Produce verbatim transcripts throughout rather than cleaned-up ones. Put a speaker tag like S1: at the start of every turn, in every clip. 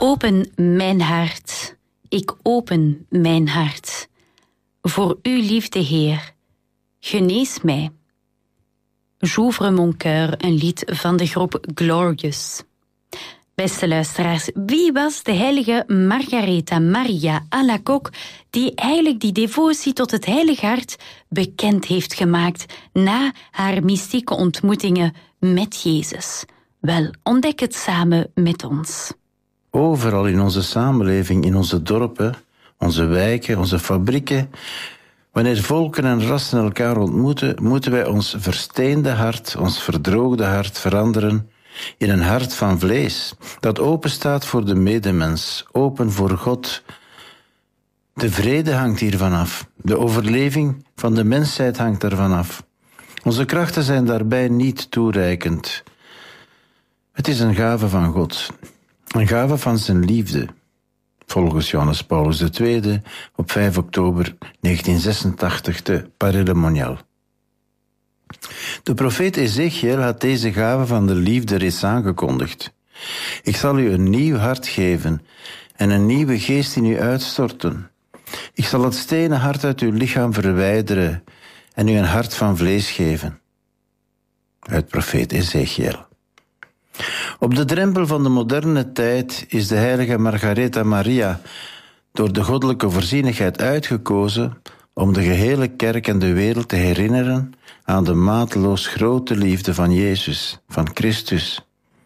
S1: open mijn hart, ik open mijn hart. Voor uw liefde, Heer, genees mij. J'ouvre mon cœur, een lied van de groep Glorious. Beste luisteraars, wie was de heilige Margaretha Maria Alacoque die eigenlijk die devotie tot het Heilige Hart bekend heeft gemaakt na haar mystieke ontmoetingen met Jezus? Wel, ontdek het samen met ons.
S2: Overal in onze samenleving, in onze dorpen, onze wijken, onze fabrieken, wanneer volken en rassen elkaar ontmoeten, moeten wij ons versteende hart, ons verdroogde hart veranderen in een hart van vlees, dat open staat voor de medemens, open voor God. De vrede hangt hiervan af. De overleving van de mensheid hangt ervan af. Onze krachten zijn daarbij niet toereikend. Het is een gave van God, een gave van zijn liefde. Volgens Johannes Paulus de Tweede op vijf oktober negentien zesentachtig te Paray-le-Monial. De profeet Ezechiel had deze gave van de liefde reeds aangekondigd. Ik zal u een nieuw hart geven en een nieuwe geest in u uitstorten. Ik zal het stenen hart uit uw lichaam verwijderen en u een hart van vlees geven. Uit profeet Ezechiel. Op de drempel van de moderne tijd is de heilige Margaretha Maria door de goddelijke voorzienigheid uitgekozen om de gehele kerk en de wereld te herinneren aan de mateloos grote liefde van Jezus, van Christus.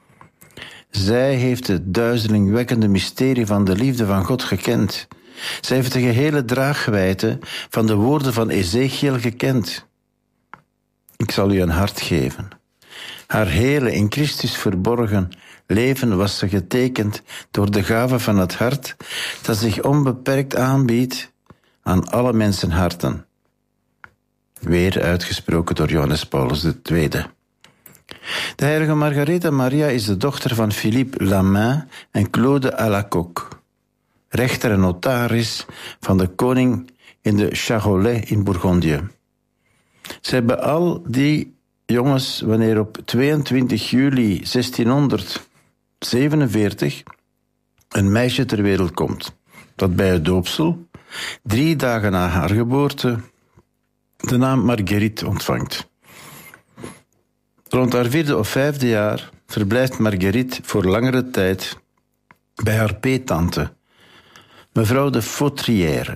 S2: Zij heeft het duizelingwekkende mysterie van de liefde van God gekend. Zij heeft de gehele draagwijdte van de woorden van Ezechiel gekend. Ik zal u een hart geven. Haar hele in Christus verborgen leven was ze getekend door de gave van het hart dat zich onbeperkt aanbiedt aan alle mensenharten. Weer uitgesproken door Johannes Paulus de Tweede. De heilige Margaretha Maria is de dochter van Philippe Lamain en Claude Alacoque, rechter en notaris van de koning in de Charolais in Bourgondië. Ze hebben al die jongens, wanneer op tweeëntwintig juli zestienhonderdzevenenveertig een meisje ter wereld komt, dat bij het doopsel, drie dagen na haar geboorte, de naam Marguerite ontvangt. Rond haar vierde of vijfde jaar verblijft Marguerite voor langere tijd bij haar peettante, mevrouw de Fautrière.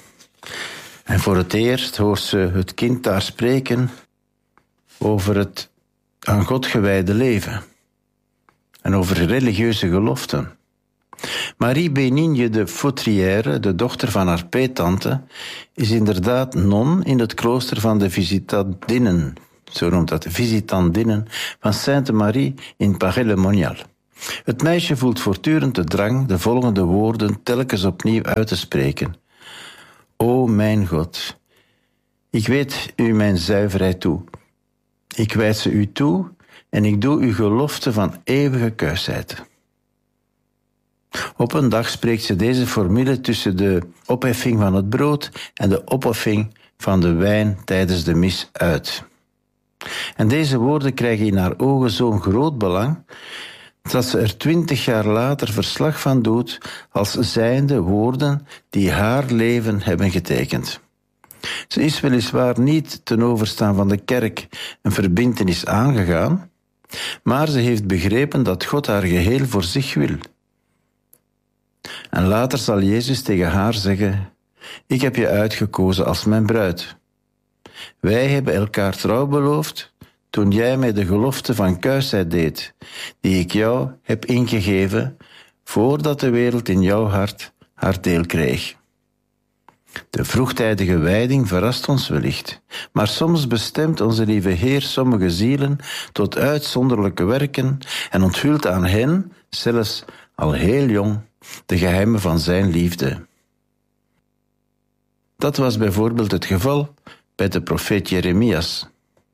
S2: En voor het eerst hoort ze het kind daar spreken over het aan God gewijde leven en over religieuze geloften. Marie Benigne de Fautrière, de dochter van haar peettante, is inderdaad non in het klooster van de Visitandinnen, zo noemt dat, Visitandinnen van Sainte-Marie in Paray-le-Monial. Het meisje voelt voortdurend de drang de volgende woorden telkens opnieuw uit te spreken. O mijn God, ik weet u mijn zuiverheid toe. Ik wijs ze u toe en ik doe uw gelofte van eeuwige kuisheid. Op een dag spreekt ze deze formule tussen de opheffing van het brood en de opoffering van de wijn tijdens de mis uit. En deze woorden krijgen in haar ogen zo'n groot belang dat ze er twintig jaar later verslag van doet als zijnde woorden die haar leven hebben getekend. Ze is weliswaar niet ten overstaan van de kerk een verbintenis aangegaan, maar ze heeft begrepen dat God haar geheel voor zich wil. En later zal Jezus tegen haar zeggen: ik heb je uitgekozen als mijn bruid. Wij hebben elkaar trouw beloofd toen jij mij de gelofte van kuisheid deed, die ik jou heb ingegeven, voordat de wereld in jouw hart haar deel kreeg. De vroegtijdige wijding verrast ons wellicht, maar soms bestemt onze lieve Heer sommige zielen tot uitzonderlijke werken en onthult aan hen, zelfs al heel jong, de geheimen van zijn liefde. Dat was bijvoorbeeld het geval bij de profeet Jeremias.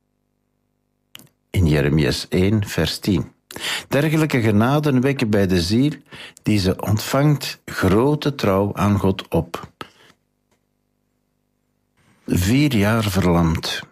S2: In Jeremias één, vers tien. Dergelijke genaden wekken bij de ziel die ze ontvangt grote trouw aan God op. Vier jaar verlamd.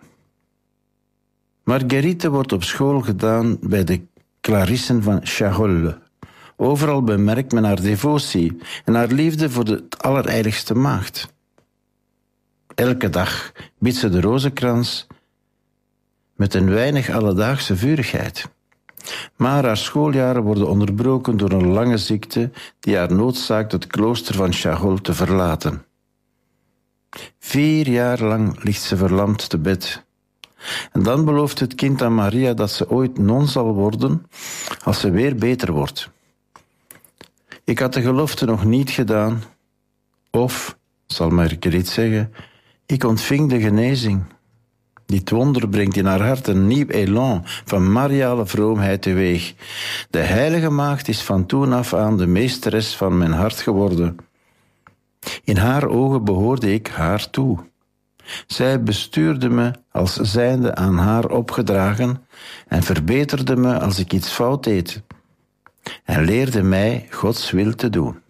S2: Marguerite wordt op school gedaan bij de Clarissen van Charolles, Overal bemerkt men haar devotie en haar liefde voor de allerheiligste maagd. Elke dag biedt ze de rozenkrans met een weinig alledaagse vurigheid. Maar haar schooljaren worden onderbroken door een lange ziekte die haar noodzaakt het klooster van Chagol te verlaten. Vier jaar lang ligt ze verlamd te bed. En dan belooft het kind aan Maria dat ze ooit non zal worden als ze weer beter wordt. Ik had de gelofte nog niet gedaan, of, zal Marguerite zeggen, ik ontving de genezing. Dit wonder brengt in haar hart een nieuw elan van mariale vroomheid teweeg. De heilige maagd is van toen af aan de meesteres van mijn hart geworden. In haar ogen behoorde ik haar toe. Zij bestuurde me als zijnde aan haar opgedragen en verbeterde me als ik iets fout deed en leerde mij Gods wil te doen.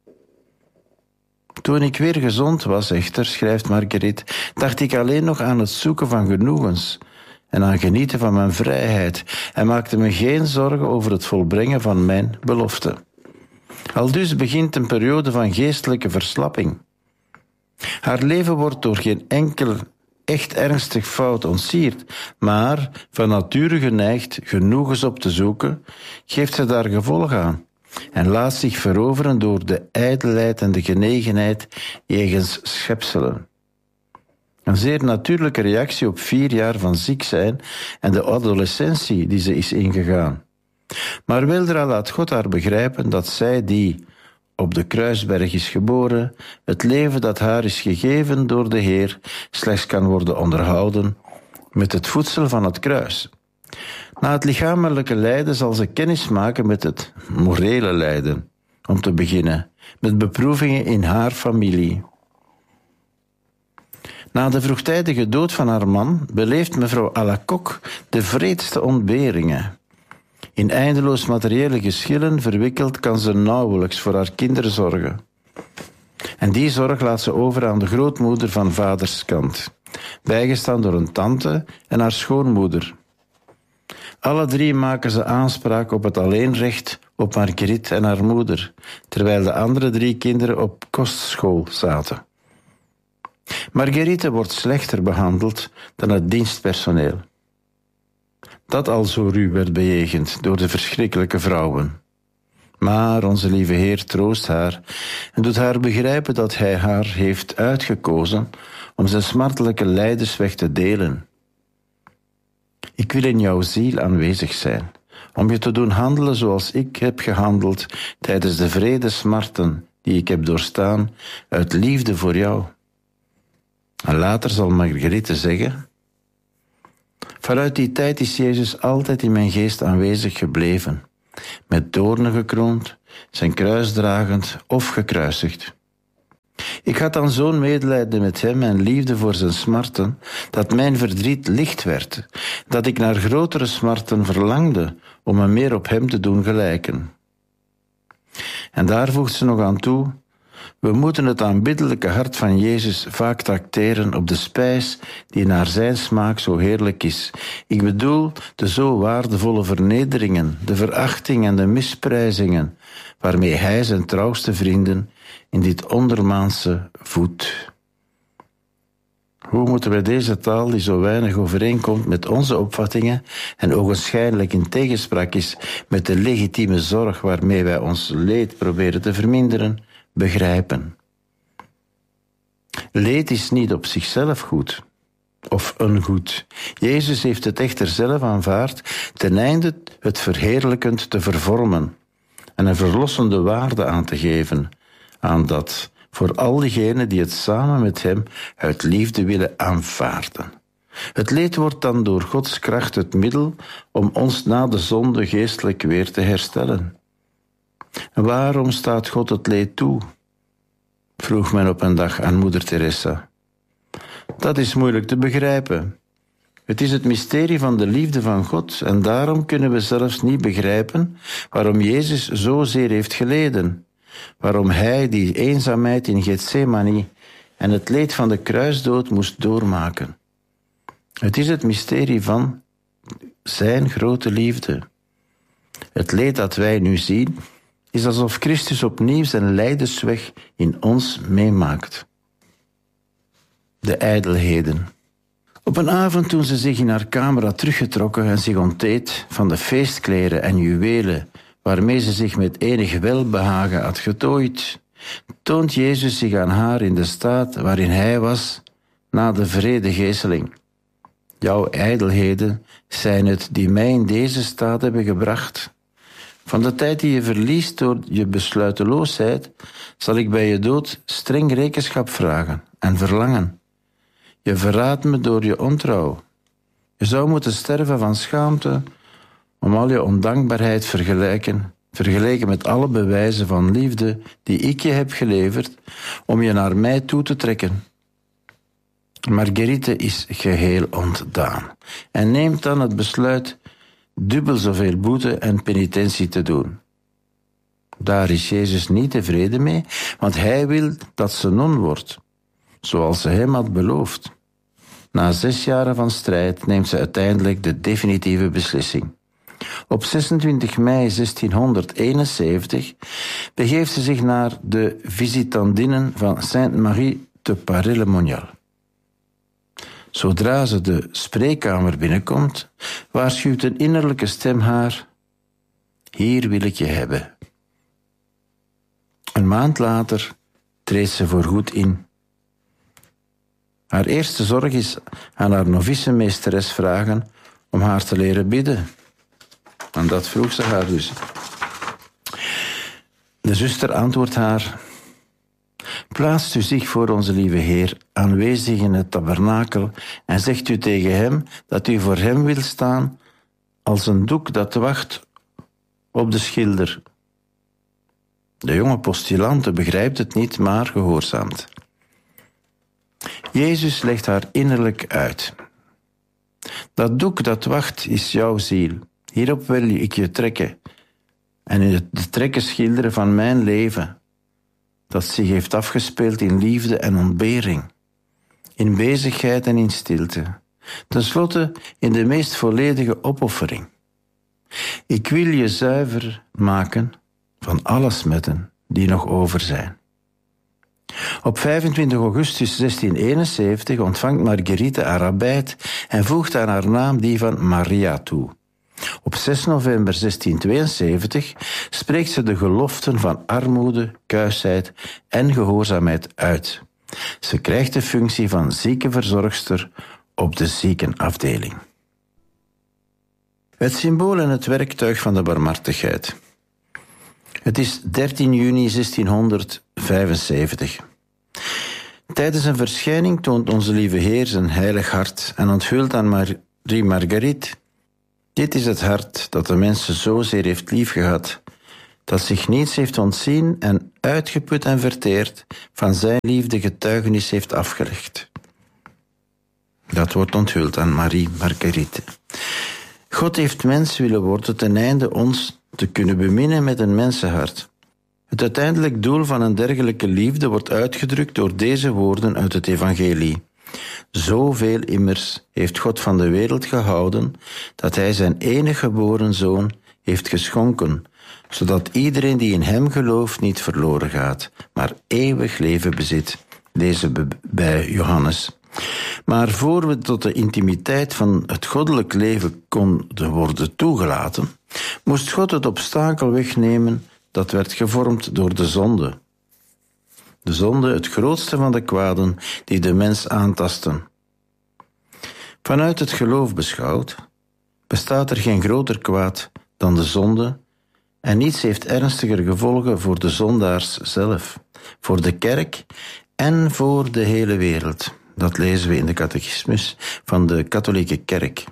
S2: Toen ik weer gezond was echter, schrijft Marguerite, dacht ik alleen nog aan het zoeken van genoegens en aan genieten van mijn vrijheid en maakte me geen zorgen over het volbrengen van mijn belofte. Aldus begint een periode van geestelijke verslapping. Haar leven wordt door geen enkel echt ernstig fout ontsierd, maar van nature geneigd genoegens op te zoeken, geeft ze daar gevolg aan en laat zich veroveren door de ijdelheid en de genegenheid jegens schepselen. Een zeer natuurlijke reactie op vier jaar van ziek zijn en de adolescentie die ze is ingegaan. Maar weldra laat God haar begrijpen dat zij die op de Kruisberg is geboren, het leven dat haar is gegeven door de Heer slechts kan worden onderhouden met het voedsel van het kruis. Na het lichamelijke lijden zal ze kennis maken met het morele lijden, om te beginnen, met beproevingen in haar familie. Na de vroegtijdige dood van haar man beleeft mevrouw Alacoque de wreedste ontberingen. In eindeloos materiële geschillen verwikkeld kan ze nauwelijks voor haar kinderen zorgen. En die zorg laat ze over aan de grootmoeder van vaders kant, bijgestaan door een tante en haar schoonmoeder. Alle drie maken ze aanspraak op het alleenrecht op Marguerite en haar moeder, terwijl de andere drie kinderen op kostschool zaten. Marguerite wordt slechter behandeld dan het dienstpersoneel, dat al zo ruw werd bejegend door de verschrikkelijke vrouwen. Maar onze lieve Heer troost haar en doet haar begrijpen dat Hij haar heeft uitgekozen om zijn smartelijke lijdensweg te delen. Ik wil in jouw ziel aanwezig zijn, om je te doen handelen zoals ik heb gehandeld tijdens de wrede smarten die ik heb doorstaan uit liefde voor jou. En later zal Marguerite zeggen: vanuit die tijd is Jezus altijd in mijn geest aanwezig gebleven, met doornen gekroond, zijn kruis dragend of gekruisigd. Ik had dan zo'n medelijden met hem en liefde voor zijn smarten, dat mijn verdriet licht werd, dat ik naar grotere smarten verlangde om me meer op hem te doen gelijken. En daar voegt ze nog aan toe: we moeten het aanbiddelijke hart van Jezus vaak tracteren op de spijs die naar zijn smaak zo heerlijk is. Ik bedoel de zo waardevolle vernederingen, de verachting en de misprijzingen, waarmee hij zijn trouwste vrienden in dit ondermaanse voedt. Hoe moeten wij deze taal, die zo weinig overeenkomt met onze opvattingen en ogenschijnlijk in tegenspraak is met de legitieme zorg waarmee wij ons leed proberen te verminderen, begrijpen? Leed is niet op zichzelf goed of een goed. Jezus heeft het echter zelf aanvaard ten einde het verheerlijkend te vervormen en een verlossende waarde aan te geven aan dat voor al diegenen die het samen met hem uit liefde willen aanvaarden. Het leed wordt dan door Gods kracht het middel om ons na de zonde geestelijk weer te herstellen. En waarom staat God het leed toe? Vroeg men op een dag aan moeder Teresa. Dat is moeilijk te begrijpen. Het is het mysterie van de liefde van God en daarom kunnen we zelfs niet begrijpen waarom Jezus zozeer heeft geleden. Waarom hij die eenzaamheid in Gethsemane en het leed van de kruisdood moest doormaken. Het is het mysterie van zijn grote liefde. Het leed dat wij nu zien is alsof Christus opnieuw zijn lijdensweg in ons meemaakt. De ijdelheden. Op een avond toen ze zich in haar kamer had teruggetrokken en zich ontdeed van de feestkleren en juwelen waarmee ze zich met enig welbehagen had getooid, toont Jezus zich aan haar in de staat waarin hij was na de wrede geeseling. Jouw ijdelheden zijn het die mij in deze staat hebben gebracht. Van de tijd die je verliest door je besluiteloosheid, zal ik bij je dood streng rekenschap vragen en verlangen. Je verraadt me door je ontrouw. Je zou moeten sterven van schaamte om al je ondankbaarheid vergelijken, vergeleken met alle bewijzen van liefde die ik je heb geleverd om je naar mij toe te trekken. Marguerite is geheel ontdaan en neemt dan het besluit dubbel zoveel boete en penitentie te doen. Daar is Jezus niet tevreden mee, want hij wil dat ze non wordt, zoals ze hem had beloofd. Na zes jaren van strijd neemt ze uiteindelijk de definitieve beslissing. Op zesentwintig mei zestienhonderdeenenzeventig begeeft ze zich naar de visitandinnen van Sainte-Marie te Paray-le-Monial. Zodra ze de spreekkamer binnenkomt, waarschuwt een innerlijke stem haar: hier wil ik je hebben. Een maand later treedt ze voorgoed in. Haar eerste zorg is aan haar novicemeesteres vragen om haar te leren bidden. En dat vroeg ze haar dus. De zuster antwoordt haar: plaatst u zich voor onze lieve Heer aanwezig in het tabernakel en zegt u tegen hem dat u voor hem wil staan als een doek dat wacht op de schilder. De jonge postulante begrijpt het niet, maar gehoorzaamt. Jezus legt haar innerlijk uit. Dat doek dat wacht is jouw ziel. Hierop wil ik je trekken en in de trekken schilderen van mijn leven, dat zich heeft afgespeeld in liefde en ontbering, in bezigheid en in stilte, ten slotte in de meest volledige opoffering. Ik wil je zuiver maken van alle smetten die nog over zijn. Op vijfentwintig augustus zestieneenenzeventig ontvangt Marguerite haar abijt en voegt aan haar naam die van Maria toe. Op zes november zestientweeënzeventig spreekt ze de geloften van armoede, kuisheid en gehoorzaamheid uit. Ze krijgt de functie van ziekenverzorgster op de ziekenafdeling. Het symbool en het werktuig van de barmhartigheid. Het is dertien juni zestienhonderdvijfenzeventig. Tijdens een verschijning toont onze lieve Heer zijn heilig hart en onthult aan Marie Marguerite: dit is het hart dat de mensen zozeer heeft liefgehad, dat zich niets heeft ontzien en uitgeput en verteerd van zijn liefde getuigenis heeft afgelegd. Dat wordt onthuld aan Marie Marguerite. God heeft mens willen worden ten einde ons te kunnen beminnen met een mensenhart. Het uiteindelijk doel van een dergelijke liefde wordt uitgedrukt door deze woorden uit het evangelie. Zoveel immers heeft God van de wereld gehouden, dat hij zijn enige geboren zoon heeft geschonken, zodat iedereen die in hem gelooft niet verloren gaat, maar eeuwig leven bezit. Lezen we bij Johannes. Maar voor we tot de intimiteit van het goddelijk leven konden worden toegelaten, moest God het obstakel wegnemen dat werd gevormd door de zonde. De zonde, het grootste van de kwaden die de mens aantasten. Vanuit het geloof beschouwd, bestaat er geen groter kwaad dan de zonde en niets heeft ernstiger gevolgen voor de zondaars zelf, voor de kerk en voor de hele wereld. Dat lezen we in de catechismus van de katholieke kerk,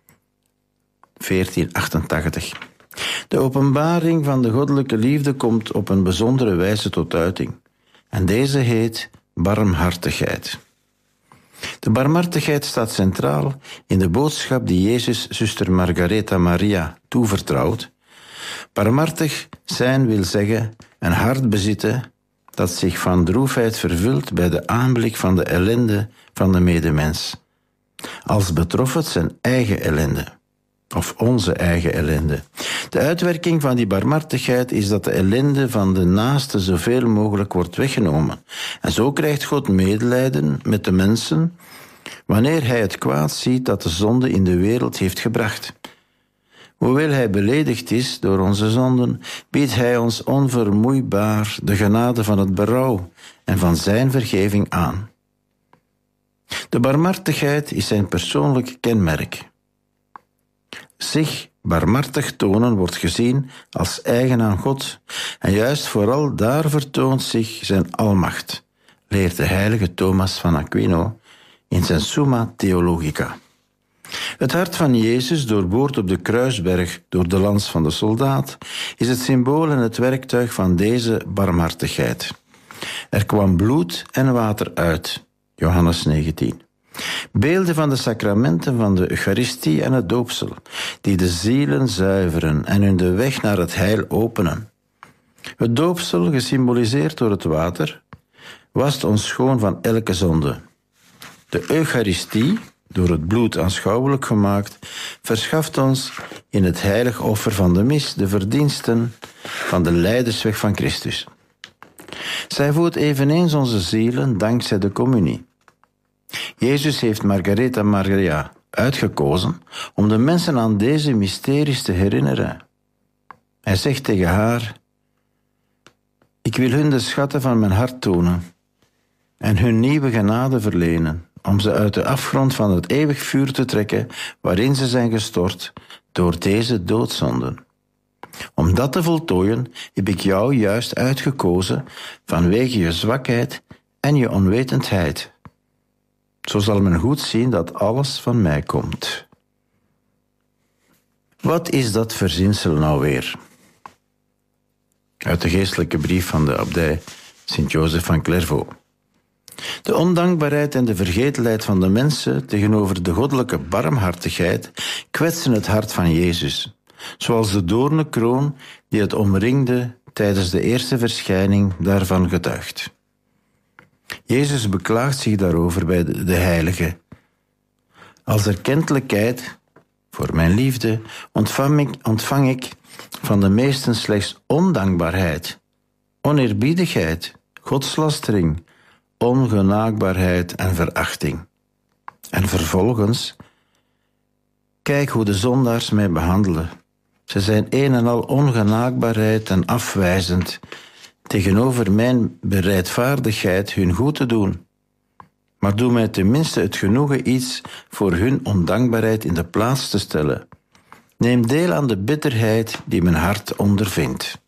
S2: veertien achtentachtig. De openbaring van de goddelijke liefde komt op een bijzondere wijze tot uiting. En deze heet barmhartigheid. De barmhartigheid staat centraal in de boodschap die Jezus zuster Margaretha Maria toevertrouwt. Barmhartig zijn wil zeggen een hart bezitten dat zich van droefheid vervult bij de aanblik van de ellende van de medemens, als betrof het zijn eigen ellende. Of onze eigen ellende. De uitwerking van die barmhartigheid is dat de ellende van de naaste zoveel mogelijk wordt weggenomen. En zo krijgt God medelijden met de mensen wanneer hij het kwaad ziet dat de zonde in de wereld heeft gebracht. Hoewel hij beledigd is door onze zonden, biedt hij ons onvermoeibaar de genade van het berouw en van zijn vergeving aan. De barmhartigheid is zijn persoonlijk kenmerk. Zich barmhartig tonen wordt gezien als eigen aan God en juist vooral daar vertoont zich zijn almacht, leert de heilige Thomas van Aquino in zijn Summa Theologica. Het hart van Jezus, doorboord op de kruisberg door de lans van de soldaat, is het symbool en het werktuig van deze barmhartigheid. Er kwam bloed en water uit, Johannes negentien. Beelden van de sacramenten van de Eucharistie en het doopsel, die de zielen zuiveren en hun de weg naar het heil openen. Het doopsel, gesymboliseerd door het water, wast ons schoon van elke zonde. De Eucharistie, door het bloed aanschouwelijk gemaakt, verschaft ons in het heilig offer van de mis de verdiensten van de lijdersweg van Christus. Zij voedt eveneens onze zielen dankzij de communie. Jezus heeft Margaretha Maria uitgekozen om de mensen aan deze mysteries te herinneren. Hij zegt tegen haar: ik wil hun de schatten van mijn hart tonen en hun nieuwe genade verlenen, om ze uit de afgrond van het eeuwig vuur te trekken waarin ze zijn gestort door deze doodzonden. Om dat te voltooien heb ik jou juist uitgekozen vanwege je zwakheid en je onwetendheid. Zo zal men goed zien dat alles van mij komt. Wat is dat verzinsel nou weer? Uit de geestelijke brief van de abdij Sint-Jozef van Clairvaux. De ondankbaarheid en de vergetelheid van de mensen tegenover de goddelijke barmhartigheid kwetsen het hart van Jezus, zoals de doornenkroon die het omringde tijdens de eerste verschijning daarvan getuigt. Jezus beklaagt zich daarover bij de, de heilige. Als erkentelijkheid voor mijn liefde ontvang ik, ontvang ik van de meesten slechts ondankbaarheid, oneerbiedigheid, godslastering, ongenaakbaarheid en verachting. En vervolgens, kijk hoe de zondaars mij behandelen. Ze zijn een en al ongenaakbaarheid en afwijzend tegenover mijn bereidvaardigheid hun goed te doen. Maar doe mij tenminste het genoegen iets voor hun ondankbaarheid in de plaats te stellen. Neem deel aan de bitterheid die mijn hart ondervindt.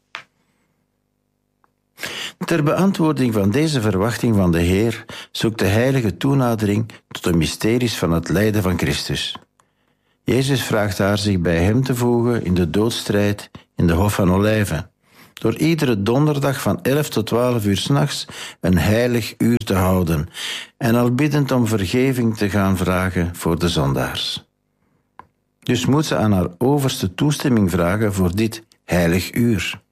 S2: Ter beantwoording van deze verwachting van de Heer zoekt de heilige toenadering tot de mysteries van het lijden van Christus. Jezus vraagt haar zich bij hem te voegen in de doodstrijd in de Hof van Olijven, door iedere donderdag van elf tot twaalf uur 's nachts een heilig uur te houden en al biddend om vergeving te gaan vragen voor de zondaars. Dus moet ze aan haar overste toestemming vragen voor dit heilig uur.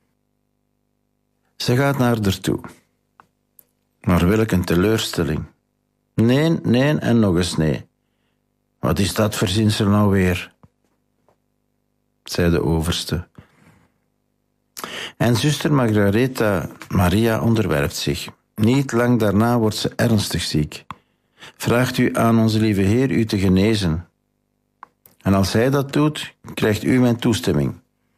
S2: Ze gaat naar haar toe. Maar welk een teleurstelling. Nee, nee en nog eens nee. Wat is dat verzinsel nou weer? Zei de overste. En zuster Margaretha Maria onderwerpt zich. Niet lang daarna wordt ze ernstig ziek. Vraagt u aan onze lieve Heer u te genezen. En als hij dat doet, krijgt u mijn toestemming.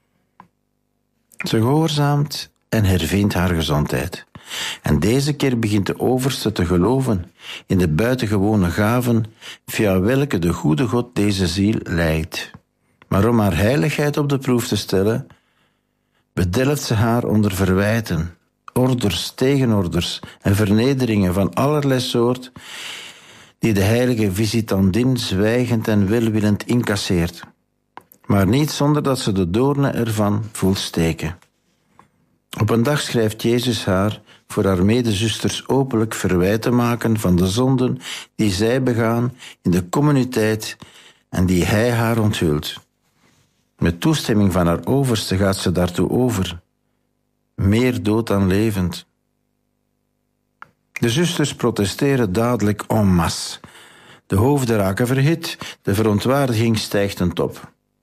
S2: Ze gehoorzaamt en hervindt haar gezondheid. En deze keer begint de overste te geloven in de buitengewone gaven via welke de goede God deze ziel leidt. Maar om haar heiligheid op de proef te stellen, bedelft ze haar onder verwijten, orders, tegenorders en vernederingen van allerlei soort, die de heilige visitandin zwijgend en welwillend incasseert, maar niet zonder dat ze de doornen ervan voelt steken. Op een dag schrijft Jezus haar voor haar medezusters openlijk verwijt te maken van de zonden die zij begaan in de communiteit en die hij haar onthult. Met toestemming van haar overste gaat ze daartoe over. Meer dood dan levend. De zusters protesteren dadelijk en masse. De hoofden raken verhit, de verontwaardiging stijgt ten top.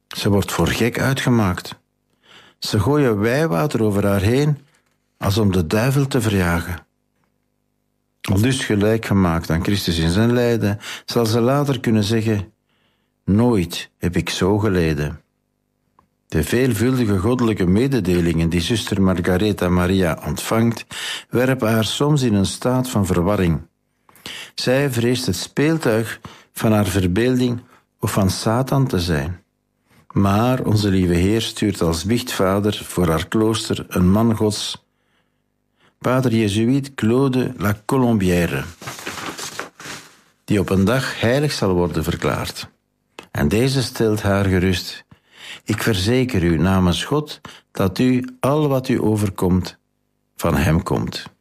S2: Ze wordt voor gek uitgemaakt. Ze gooien wijwater over haar heen als om de duivel te verjagen. Al dus gelijk gemaakt aan Christus in zijn lijden, zal ze later kunnen zeggen: nooit heb ik zo geleden. De veelvuldige goddelijke mededelingen die zuster Margaretha Maria ontvangt, werpen haar soms in een staat van verwarring. Zij vreest het speeltuig van haar verbeelding of van Satan te zijn. Maar onze lieve Heer stuurt als biechtvader voor haar klooster een man Gods, pater Jezuïet Claude La Colombière, die op een dag heilig zal worden verklaard. En deze stelt haar gerust: ik verzeker u namens God dat u al wat u overkomt van hem komt.